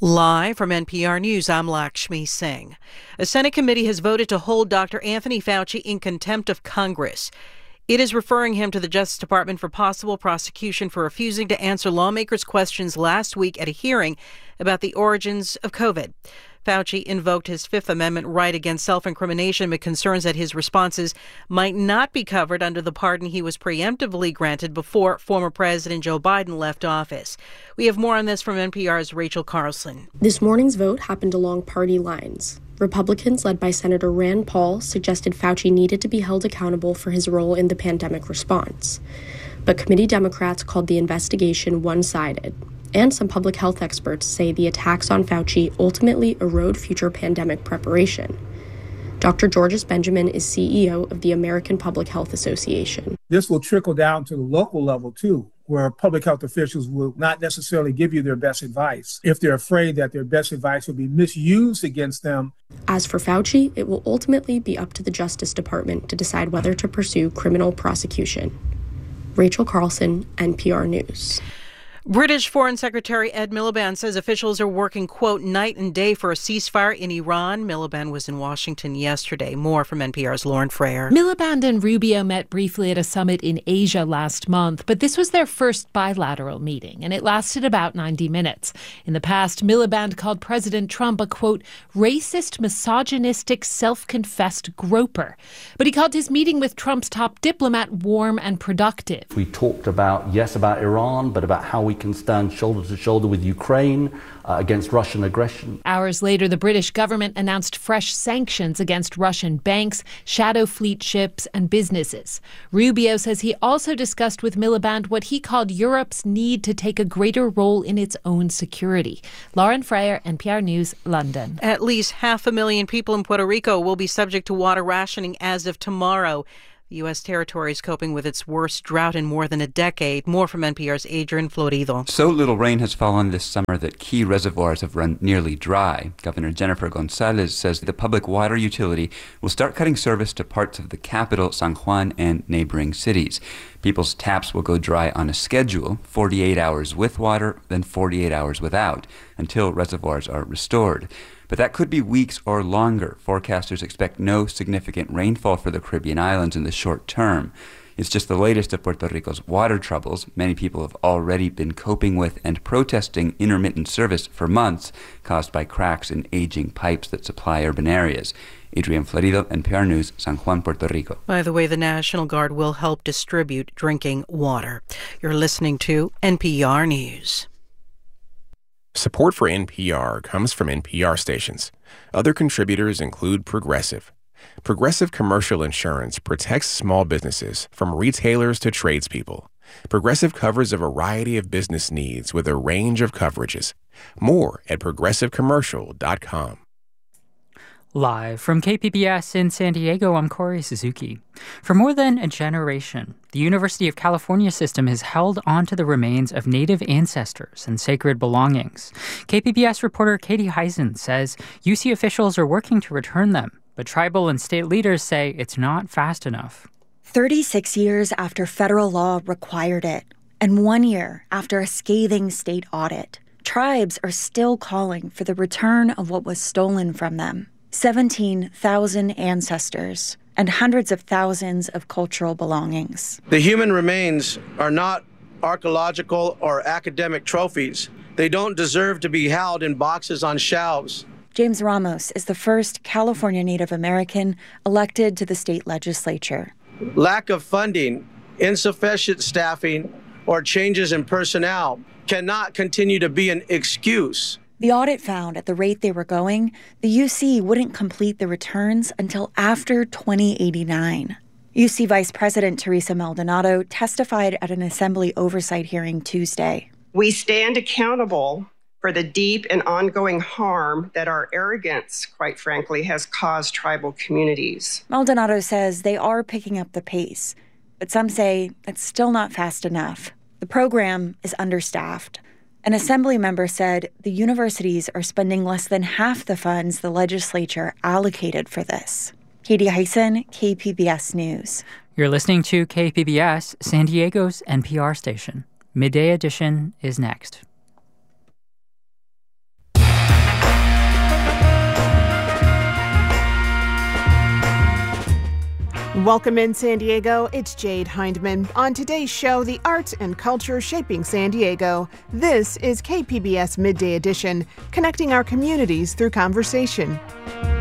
Live from NPR News, I'm Lakshmi Singh. A Senate committee has voted to hold Dr. Anthony Fauci in contempt of Congress. It is referring him to the Justice Department for possible prosecution for refusing to answer lawmakers' questions last week at a hearing about the origins of COVID. Fauci invoked his Fifth Amendment right against self-incrimination amid concerns that his responses might not be covered under the pardon he was preemptively granted before former President Joe Biden left office. We have more on this from NPR's Rachel Carlson. This morning's vote happened along party lines. Republicans, led by Senator Rand Paul, suggested Fauci needed to be held accountable for his role in the pandemic response. But committee Democrats called the investigation one-sided. And some public health experts say the attacks on Fauci ultimately erode future pandemic preparation. Dr. Georges Benjamin is CEO of the American Public Health Association. This will trickle down to the local level, too, where public health officials will not necessarily give you their best advice if they're afraid that their best advice will be misused against them. As for Fauci, it will ultimately be up to the Justice Department to decide whether to pursue criminal prosecution. Rachel Carlson, NPR News. British Foreign Secretary Ed Miliband says officials are working, quote, night and day for a ceasefire in Iran. Miliband was in Washington yesterday. More from NPR's Lauren Frayer. Miliband and Rubio met briefly at a summit in Asia last month, but this was their first bilateral meeting, and it lasted about 90 minutes. In the past, Miliband called President Trump a, quote, racist, misogynistic, self-confessed groper. But he called his meeting with Trump's top diplomat warm and productive. We talked about Iran, but about how we can stand shoulder to shoulder with Ukraine against Russian aggression. Hours later, the British government announced fresh sanctions against Russian banks, shadow fleet ships, and businesses. Rubio says he also discussed with Miliband what he called Europe's need to take a greater role in its own security. Lauren Frayer, NPR News, London. At least 500,000 people in Puerto Rico will be subject to water rationing as of tomorrow. The U.S. territory is coping with its worst drought in more than a decade. More from NPR's Adrian Florido. So little rain has fallen this summer that key reservoirs have run nearly dry. Governor Jennifer Gonzalez says the public water utility will start cutting service to parts of the capital, San Juan, and neighboring cities. People's taps will go dry on a schedule, 48 hours with water, then 48 hours without, until reservoirs are restored. But that could be weeks or longer. Forecasters expect no significant rainfall for the Caribbean islands in the short term. It's just the latest of Puerto Rico's water troubles. Many people have already been coping with and protesting intermittent service for months, caused by cracks in aging pipes that supply urban areas. Adrian Florido, NPR News, San Juan, Puerto Rico. By the way, the National Guard will help distribute drinking water. You're listening to NPR News. Support for NPR comes from NPR stations. Other contributors include Progressive. Progressive Commercial Insurance protects small businesses from retailers to tradespeople. Progressive covers a variety of business needs with a range of coverages. More at progressivecommercial.com. Live from KPBS in San Diego, I'm Corey Suzuki. For more than a generation, the University of California system has held onto the remains of Native ancestors and sacred belongings. KPBS reporter Katie Heisen says UC officials are working to return them, but tribal and state leaders say it's not fast enough. 36 years after federal law required it, and 1 year after a scathing state audit, tribes are still calling for the return of what was stolen from them. 17,000 ancestors and hundreds of thousands of cultural belongings. The human remains are not archaeological or academic trophies. They don't deserve to be held in boxes on shelves. James Ramos is the first California Native American elected to the state legislature. Lack of funding, insufficient staffing, or changes in personnel cannot continue to be an excuse. The audit found at the rate they were going, the UC wouldn't complete the returns until after 2089. UC Vice President Teresa Maldonado testified at an Assembly oversight hearing Tuesday. We stand accountable for the deep and ongoing harm that our arrogance, quite frankly, has caused tribal communities. Maldonado says they are picking up the pace, but some say it's still not fast enough. The program is understaffed. An Assembly member said the universities are spending less than half the funds the legislature allocated for this. Katie Heisen, KPBS News. You're listening to KPBS, San Diego's NPR station. Midday Edition is next. Welcome in San Diego, it's Jade Hindman. On today's show, the arts and culture shaping San Diego. This is KPBS Midday Edition, connecting our communities through conversation.